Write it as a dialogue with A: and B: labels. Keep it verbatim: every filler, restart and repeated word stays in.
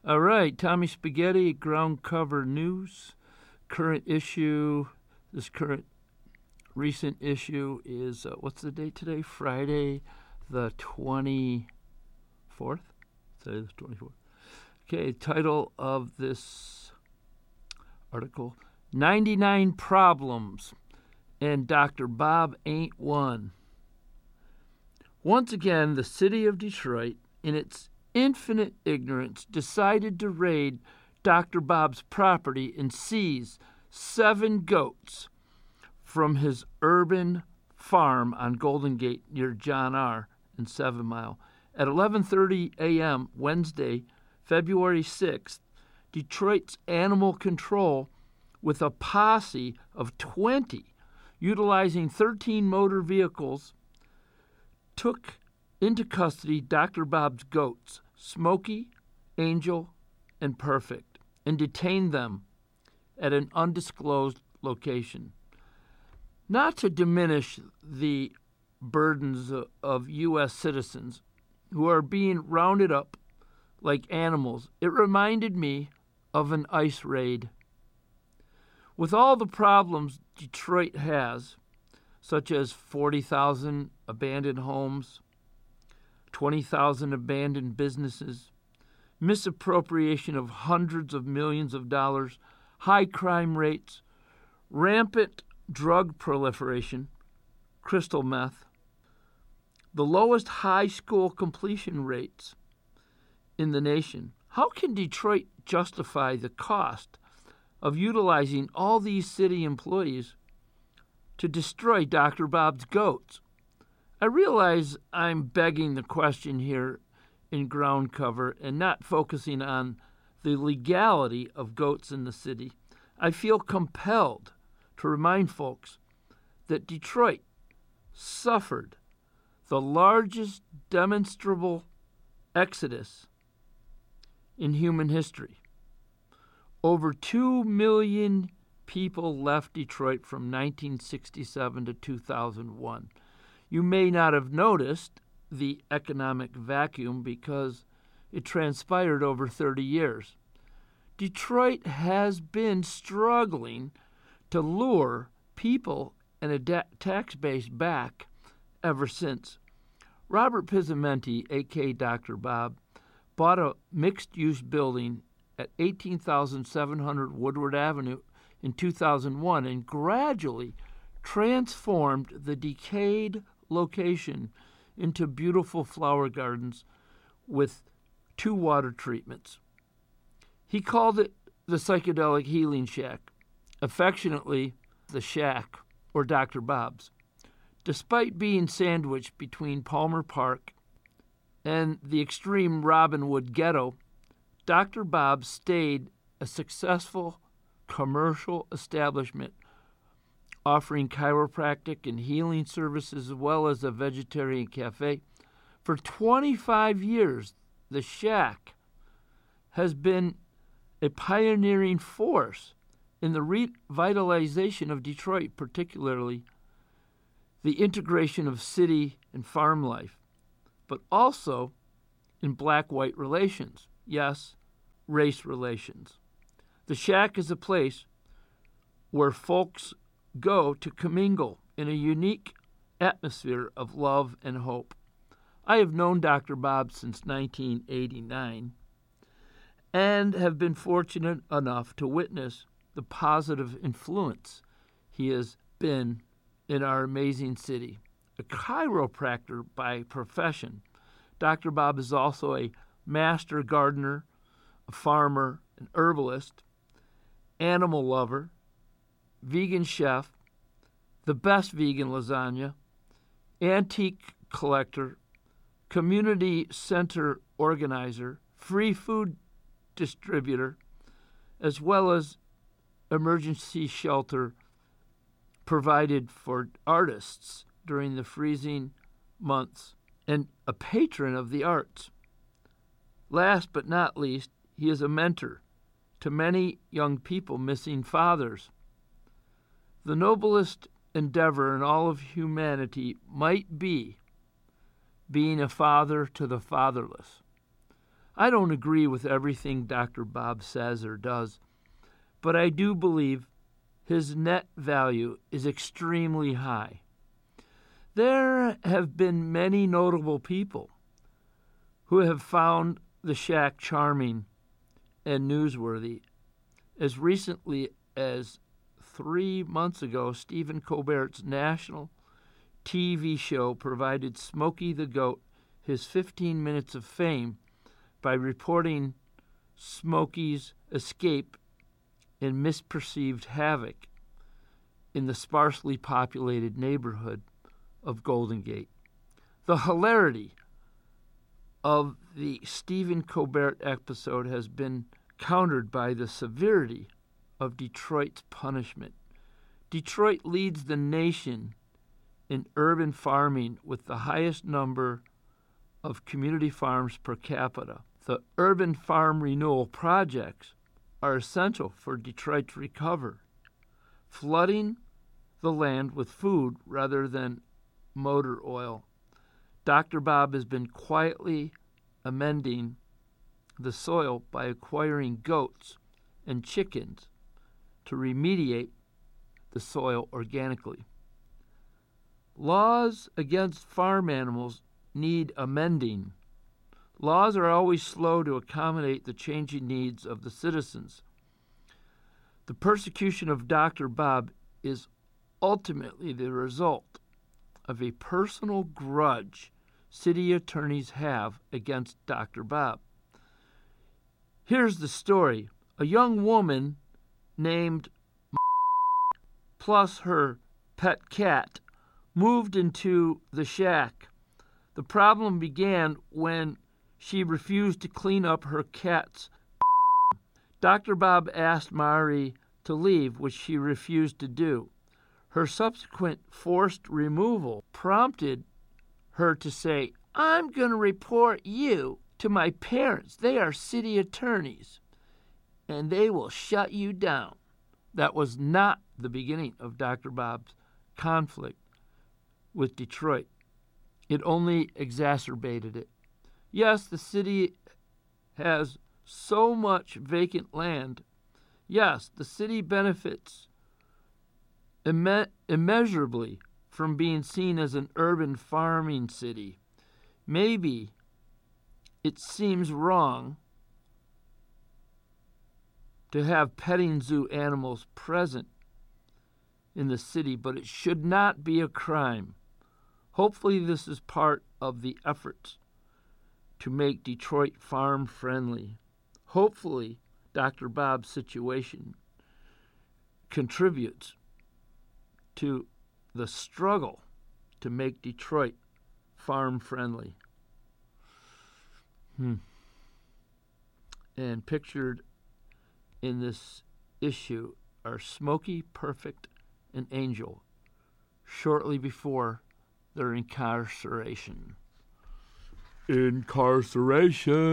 A: All right, Tommy Spaghetti, Ground Cover News. Current issue, this current recent issue is, uh, what's the date today? Friday the twenty-fourth? Today the twenty-fourth. Okay, title of this article, ninety-nine Problems, and Doctor Bob Ain't One. Once again, the city of Detroit, in its infinite ignorance, decided to raid Doctor Bob's property and seize seven goats from his urban farm on Golden Gate near John R. and Seven Mile. At eleven thirty a.m. Wednesday, February sixth, Detroit's animal control, with a posse of twenty, utilizing thirteen motor vehicles, took into custody Doctor Bob's goats, Smokey, Angel, and Perfect, and detained them at an undisclosed location. Not to diminish the burdens of U S citizens who are being rounded up like animals, it reminded me of an ICE raid. With all the problems Detroit has, such as forty thousand abandoned homes, twenty thousand abandoned businesses, misappropriation of hundreds of millions of dollars, high crime rates, rampant drug proliferation, crystal meth, the lowest high school completion rates in the nation, how can Detroit justify the cost of utilizing all these city employees to destroy Doctor Bob's goats? I realize I'm begging the question here in ground cover and not focusing on the legality of goats in the city. I feel compelled to remind folks that Detroit suffered the largest demonstrable exodus in human history. Over two million people left Detroit from nineteen sixty-seven to two thousand one. You may not have noticed the economic vacuum because it transpired over thirty years. Detroit has been struggling to lure people and a da- tax base back ever since. Robert Pizzamenti, a k a. Doctor Bob, bought a mixed-use building at eighteen thousand seven hundred Woodward Avenue in two thousand one and gradually transformed the decayed location into beautiful flower gardens with two water treatments. He called it the Psychedelic Healing Shack, affectionately the Shack, or Doctor Bob's. Despite being sandwiched between Palmer Park and the extreme Robinwood ghetto, Doctor Bob stayed a successful commercial establishment offering chiropractic and healing services as well as a vegetarian cafe. For twenty-five years, the Shack has been a pioneering force in the revitalization of Detroit, particularly the integration of city and farm life, but also in black-white relations. Yes, race relations. The Shack is a place where folks go to commingle in a unique atmosphere of love and hope. I have known Doctor Bob since nineteen eighty-nine and have been fortunate enough to witness the positive influence he has been in our amazing city. A chiropractor by profession, Doctor Bob is also a master gardener, a farmer, an herbalist, animal lover, vegan chef, the best vegan lasagna, antique collector, community center organizer, free food distributor, as well as emergency shelter provided for artists during the freezing months, and a patron of the arts. Last but not least, he is a mentor to many young people missing fathers. The noblest endeavor in all of humanity might be being a father to the fatherless. I don't agree with everything Doctor Bob says or does, but I do believe his net value is extremely high. There have been many notable people who have found the shack charming and newsworthy. As recently as three months ago, Stephen Colbert's national T V show provided Smokey the Goat his fifteen minutes of fame by reporting Smokey's escape and misperceived havoc in the sparsely populated neighborhood of Golden Gate. The hilarity of the Stephen Colbert episode has been countered by the severity of Detroit's punishment. Detroit leads the nation in urban farming with the highest number of community farms per capita. The urban farm renewal projects are essential for Detroit to recover, flooding the land with food rather than motor oil. Doctor Bob has been quietly amending the soil by acquiring goats and chickens to remediate the soil organically. Laws against farm animals need amending. Laws are always slow to accommodate the changing needs of the citizens. The persecution of Doctor Bob is ultimately the result of a personal grudge city attorneys have against Doctor Bob. Here's the story. A young woman named plus her pet cat moved into the shack. The problem began when she refused to clean up her cat's. Doctor Bob asked Mari to leave, which she refused to do. Her subsequent forced removal prompted her to say, "I'm going to report you to my parents. They are city attorneys, and they will shut you down." That was not the beginning of Doctor Bob's conflict with Detroit. It only exacerbated it. Yes, the city has so much vacant land. Yes, the city benefits imme- immeasurably from being seen as an urban farming city. Maybe it seems wrong to have petting zoo animals present in the city, but it should not be a crime. Hopefully this is part of the efforts to make Detroit farm-friendly. Hopefully Doctor Bob's situation contributes to the struggle to make Detroit farm-friendly. Hmm. And pictured in this issue are Smokey, Perfect, and Angel shortly before their incarceration. Incarceration.